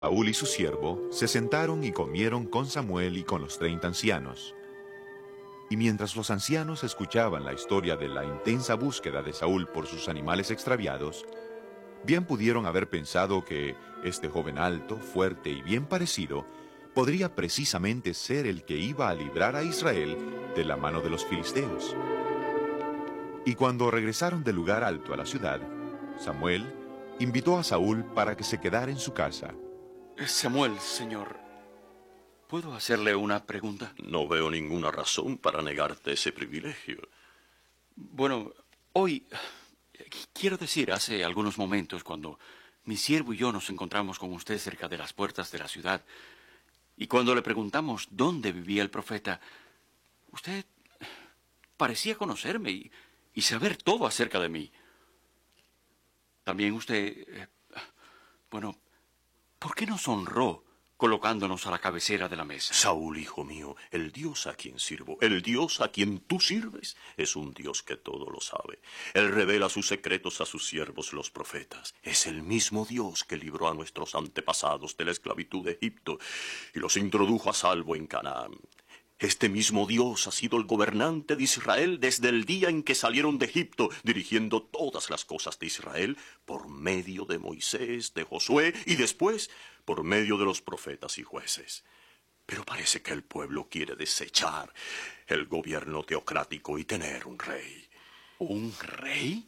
Saúl y su siervo se sentaron y comieron con Samuel y con los 30 ancianos. Y mientras los ancianos escuchaban la historia de la intensa búsqueda de Saúl por sus animales extraviados, bien pudieron haber pensado que este joven alto, fuerte y bien parecido podría precisamente ser el que iba a librar a Israel de la mano de los filisteos. Y cuando regresaron del lugar alto a la ciudad, Samuel invitó a Saúl para que se quedara en su casa. Samuel, señor, ¿puedo hacerle una pregunta? No veo ninguna razón para negarte ese privilegio. Bueno, hoy, quiero decir, hace algunos momentos, cuando mi siervo y yo nos encontramos con usted cerca de las puertas de la ciudad, y cuando le preguntamos dónde vivía el profeta, usted parecía conocerme y saber todo acerca de mí. También usted, ¿por qué nos honró colocándonos a la cabecera de la mesa? Saúl, hijo mío, el Dios a quien sirvo, el Dios a quien tú sirves, es un Dios que todo lo sabe. Él revela sus secretos a sus siervos los profetas. Es el mismo Dios que libró a nuestros antepasados de la esclavitud de Egipto y los introdujo a salvo en Canaán. Este mismo Dios ha sido el gobernante de Israel desde el día en que salieron de Egipto, dirigiendo todas las cosas de Israel por medio de Moisés, de Josué y después por medio de los profetas y jueces. Pero parece que el pueblo quiere desechar el gobierno teocrático y tener un rey. ¿Un rey?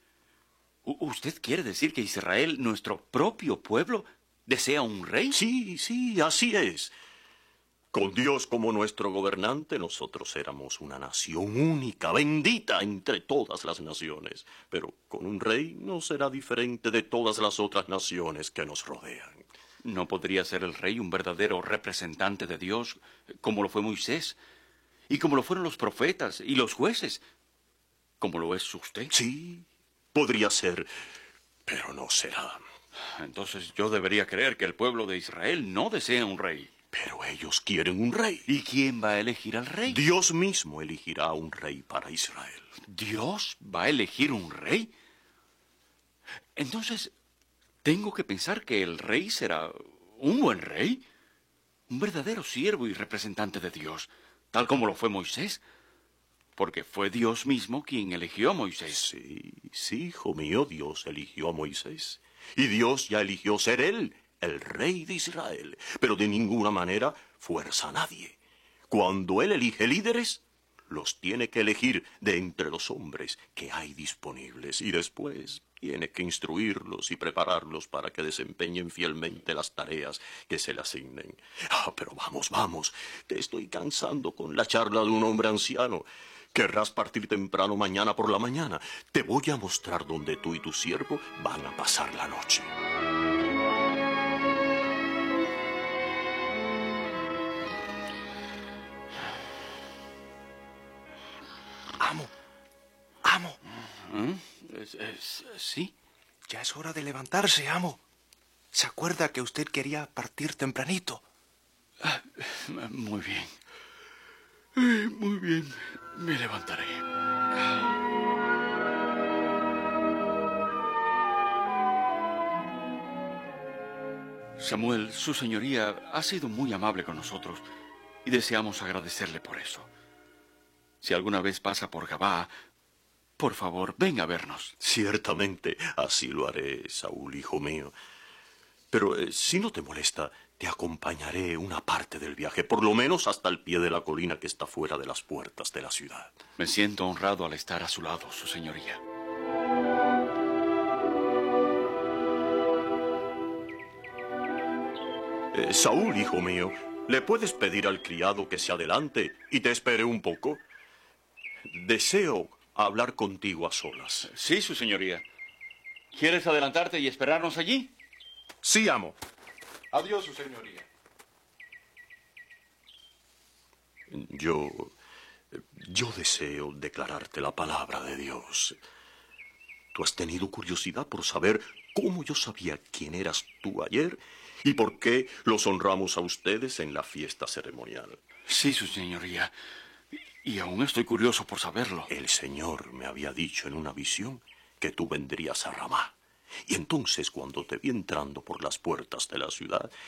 ¿Usted quiere decir que Israel, nuestro propio pueblo, desea un rey? Sí, así es. Con Dios como nuestro gobernante, nosotros éramos una nación única, bendita entre todas las naciones. Pero con un rey no será diferente de todas las otras naciones que nos rodean. ¿No podría ser el rey un verdadero representante de Dios, como lo fue Moisés, y como lo fueron los profetas y los jueces, como lo es usted? Sí, podría ser, pero no será. Entonces yo debería creer que el pueblo de Israel no desea un rey. Pero ellos quieren un rey. ¿Y quién va a elegir al rey? Dios mismo elegirá un rey para Israel. ¿Dios va a elegir un rey? Entonces, ¿tengo que pensar que el rey será un buen rey? Un verdadero siervo y representante de Dios, tal como lo fue Moisés. Porque fue Dios mismo quien eligió a Moisés. Sí, hijo mío, Dios eligió a Moisés. Y Dios ya eligió ser él el rey de Israel, pero de ninguna manera fuerza a nadie. Cuando él elige líderes, los tiene que elegir de entre los hombres que hay disponibles y después tiene que instruirlos y prepararlos para que desempeñen fielmente las tareas que se le asignen. Pero vamos, te estoy cansando con la charla de un hombre anciano. Querrás partir temprano mañana por la mañana. Te voy a mostrar dónde tú y tu siervo van a pasar la noche. Amo. ¿Sí? Ya es hora de levantarse, amo. ¿Se acuerda que usted quería partir tempranito? Muy bien. Muy bien. Me levantaré. Samuel, su señoría ha sido muy amable con nosotros y deseamos agradecerle por eso. Si alguna vez pasa por Gabá, por favor, venga a vernos. Ciertamente, así lo haré, Saúl, hijo mío. Pero si no te molesta, te acompañaré una parte del viaje, por lo menos hasta el pie de la colina que está fuera de las puertas de la ciudad. Me siento honrado al estar a su lado, su señoría. Saúl, hijo mío, ¿le puedes pedir al criado que se adelante y te espere un poco? Deseo hablar contigo a solas. Sí, su señoría. ¿Quieres adelantarte y esperarnos allí? Sí, amo. Adiós, su señoría. Yo deseo declararte la palabra de Dios. Tú has tenido curiosidad por saber cómo yo sabía quién eras tú ayer y por qué los honramos a ustedes en la fiesta ceremonial. Sí, su señoría. Y aún estoy curioso por saberlo. El Señor me había dicho en una visión que tú vendrías a Ramá Y entonces, cuando te vi entrando por las puertas de la ciudad,